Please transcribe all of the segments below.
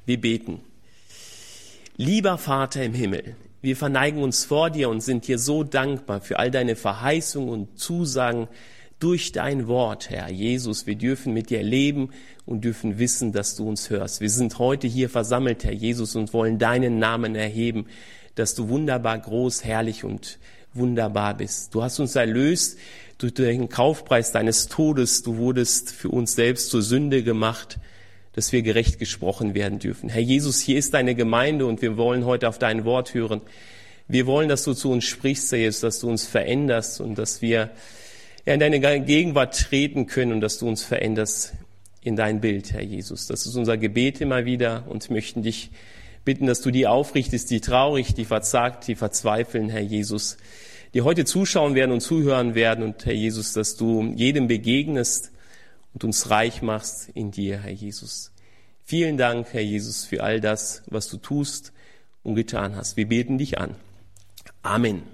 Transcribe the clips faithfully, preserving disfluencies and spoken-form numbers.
Wir beten. Lieber Vater im Himmel, wir verneigen uns vor dir und sind dir so dankbar für all deine Verheißungen und Zusagen durch dein Wort, Herr Jesus. Wir dürfen mit dir leben und dürfen wissen, dass du uns hörst. Wir sind heute hier versammelt, Herr Jesus, und wollen deinen Namen erheben, dass du wunderbar groß, herrlich und wunderbar bist. Du hast uns erlöst durch den Kaufpreis deines Todes. Du wurdest für uns selbst zur Sünde gemacht, dass wir gerecht gesprochen werden dürfen. Herr Jesus, hier ist deine Gemeinde und wir wollen heute auf dein Wort hören. Wir wollen, dass du zu uns sprichst, Herr Jesus, dass du uns veränderst und dass wir in deine Gegenwart treten können und dass du uns veränderst in dein Bild, Herr Jesus. Das ist unser Gebet immer wieder und möchten dich bitten, dass du die aufrichtest, die traurig, die verzagt, die verzweifeln, Herr Jesus, die heute zuschauen werden und zuhören werden und Herr Jesus, dass du jedem begegnest und uns reich machst in dir, Herr Jesus. Vielen Dank, Herr Jesus, für all das, was du tust und getan hast. Wir beten dich an. Amen.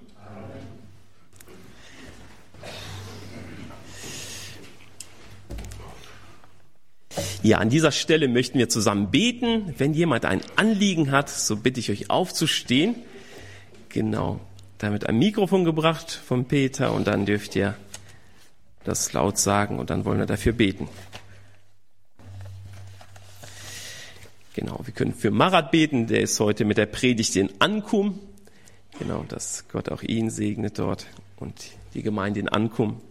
Ja, an dieser Stelle möchten wir zusammen beten. Wenn jemand ein Anliegen hat, so bitte ich euch aufzustehen. Genau, da wird ein Mikrofon gebracht von Peter und dann dürft ihr das laut sagen und dann wollen wir dafür beten. Genau, wir können für Marat beten, der ist heute mit der Predigt in Ankum. Genau, dass Gott auch ihn segnet dort und die Gemeinde in Ankum.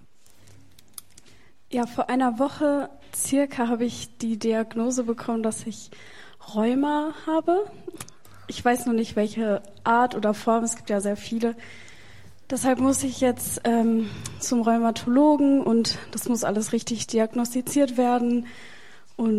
Ja, vor einer Woche circa habe ich die Diagnose bekommen, dass ich Rheuma habe. Ich weiß noch nicht, welche Art oder Form, es gibt ja sehr viele. Deshalb muss ich jetzt ähm, zum Rheumatologen und das muss alles richtig diagnostiziert werden.